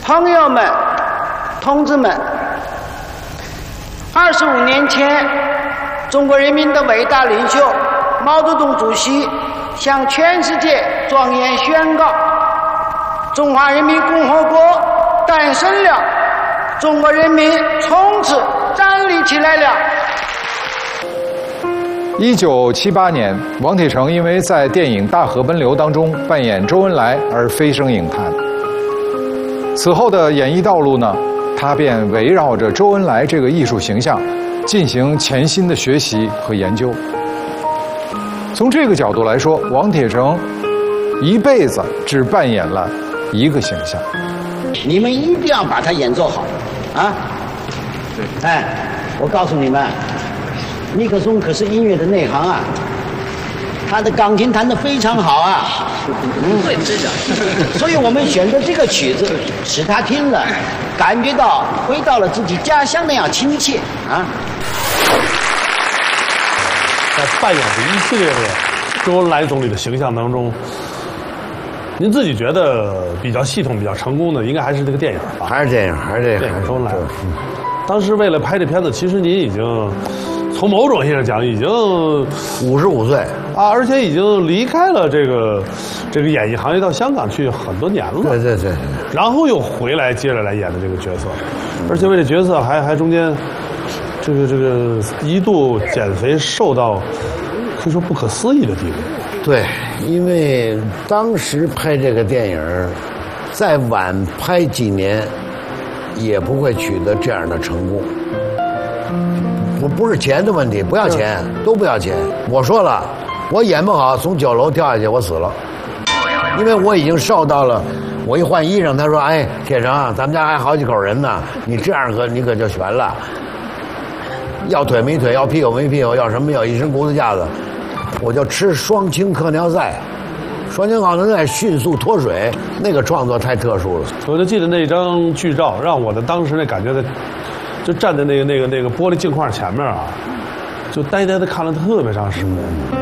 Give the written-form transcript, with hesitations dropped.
朋友们、同志们，25年前，中国人民的伟大领袖毛泽东主席向全世界庄严宣告：中华人民共和国诞生了，中国人民从此站立起来了。 1978年，王铁成因为在电影《大河奔流》当中扮演周恩来而飞升影坛。此后的演艺道路呢，他便围绕着周恩来这个艺术形象进行潜心的学习和研究。从这个角度来说，王铁成一辈子只扮演了一个形象。 你们一定要把它演奏好，啊！哎，我告诉你们，尼克松可是音乐的内行啊，他的钢琴弹得非常好啊。对，真的。所以我们选择这个曲子，使他听了感觉到回到了自己家乡那样亲切啊。 在扮演的一系列的周恩来总理的形象当中，您自己觉得比较系统、比较成功的，应该还是这个电影吧？ 还是电影，还是这个周恩来。当时为了拍这片子，其实您已经从某种意义上讲，已经 55岁啊，而且已经离开了这个演艺行业，到香港去很多年了。 对对对。 然后又回来，接着来演的这个角色，而且为这角色还中间这个一度减肥瘦到可以说不可思议的地步。 对，因为当时拍这个电影，再晚拍几年，也不会取得这样的成功。我不是钱的问题，不要钱，都不要钱。我说了，我演不好，从9楼跳下去，我死了。因为我已经瘦到了，我一换衣裳，他说：“哎，铁成，咱们家还好几口人呢，你这样你可就悬了。要腿没腿，要屁股没屁股，要什么要一身骨头架子。”我就吃双氢克尿塞，双氢克尿塞迅速脱水，那个创作太特殊了。 我就记得那张剧照，让我的当时那感觉就站在那个玻璃镜框前面啊，就呆呆的看了特别长时间。